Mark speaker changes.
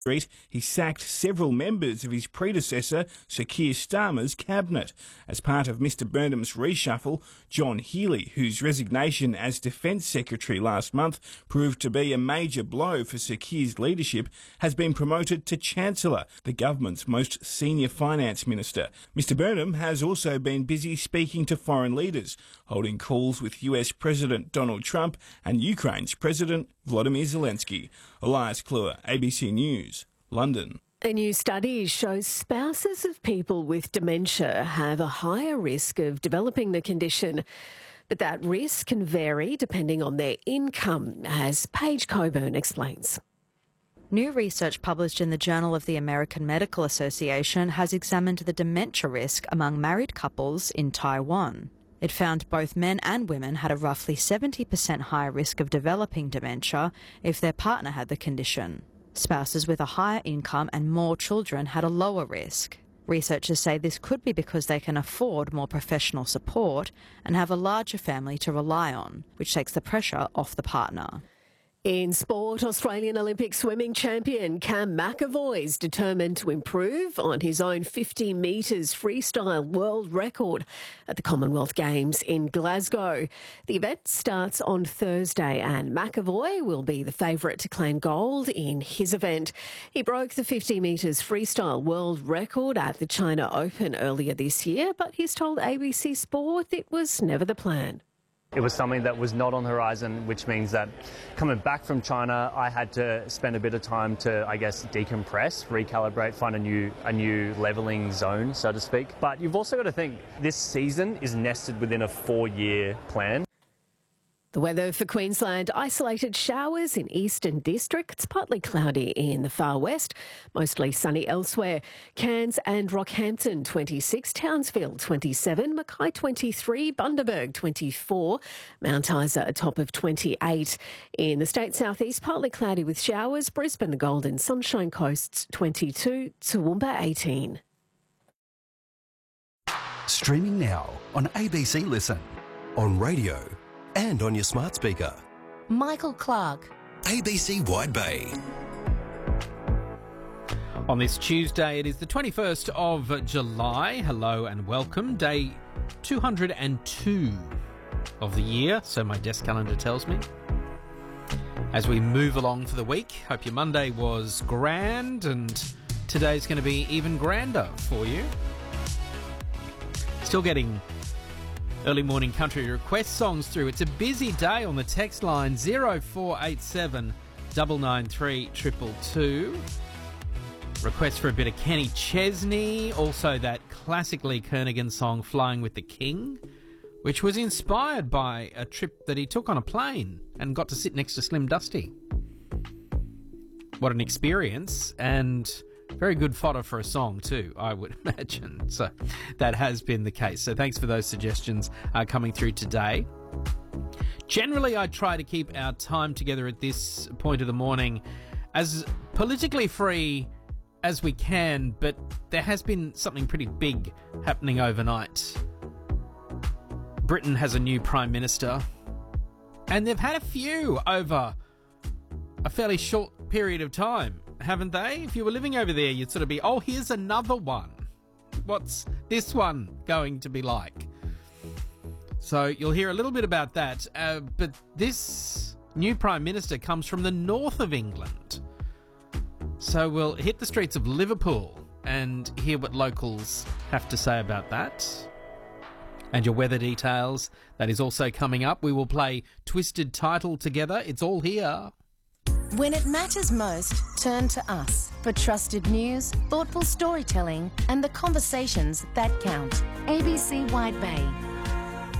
Speaker 1: He sacked several members of his predecessor, Sir Keir Starmer's cabinet. As part of Mr Burnham's reshuffle, John Healey, whose resignation as Defence Secretary last month proved to be a major blow for Sir Keir's leadership, has been promoted to Chancellor, the government's most senior finance minister. Mr Burnham has also been busy speaking to foreign leaders, holding calls with US President Donald Trump and Ukraine's President Volodymyr Zelensky. Elias Kluwer, ABC News, London.
Speaker 2: A new study shows spouses of people with dementia have a higher risk of developing the condition, but that risk can vary depending on their income, as Paige Coburn explains.
Speaker 3: New research published in the Journal of the American Medical Association has examined the dementia risk among married couples in Taiwan. It found both men and women had a roughly 70% higher risk of developing dementia if their partner had the condition. Spouses with a higher income and more children had a lower risk. Researchers say this could be because they can afford more professional support and have a larger family to rely on, which takes the pressure off the partner.
Speaker 2: In sport, Australian Olympic swimming champion Cam McEvoy is determined to improve on his own 50 metres freestyle world record at the Commonwealth Games in Glasgow. The event starts on Thursday and McEvoy will be the favourite to claim gold in his event. He broke the 50 metres freestyle world record at the China Open earlier this year, but he's told ABC Sport it was never the plan.
Speaker 4: It was something that was not on the horizon, which means that coming back from China, I had to spend a bit of time to, I guess, decompress, recalibrate, find a new levelling zone, so to speak. But you've also got to think this season is nested within a 4-year plan.
Speaker 2: The weather for Queensland: isolated showers in eastern districts, partly cloudy in the far west, mostly sunny elsewhere. Cairns and Rockhampton 26, Townsville 27, Mackay 23, Bundaberg 24, Mount Isa a top of 28. In the state southeast, partly cloudy with showers, Brisbane, the Golden Sunshine Coasts 22, Toowoomba 18.
Speaker 5: Streaming now on ABC Listen, on radio and on your smart speaker.
Speaker 6: Michael Clark.
Speaker 5: ABC Wide Bay.
Speaker 7: On this Tuesday, it is the 21st of July. Hello and welcome. Day 202 of the year, so my desk calendar tells me. As we move along for the week, hope your Monday was grand and today's going to be even grander for you. Still getting early morning country request songs through. It's a busy day on the text line 0487 993 222. Request for a bit of Kenny Chesney, also that classic Lee Kernaghan song Flying with the King, which was inspired by a trip that he took on a plane and got to sit next to Slim Dusty. What an experience, and very good fodder for a song too, I would imagine. So that has been the case. So thanks for those suggestions coming through today. Generally, I try to keep our time together at this point of the morning as politically free as we can, but there has been something pretty big happening overnight. Britain has a new Prime Minister, and they've had a few over a fairly short period of time, haven't they? If you were living over there, you'd sort of be, oh, here's another one. What's this one going to be like? So you'll hear a little bit about that. But this new Prime Minister comes from the north of England. So we'll hit the streets of Liverpool and hear what locals have to say about that. And your weather details, that is also coming up. We will play Twisted Title together. It's all here.
Speaker 6: When it matters most, turn to us for trusted news, thoughtful storytelling, and the conversations that count. ABC Wide Bay.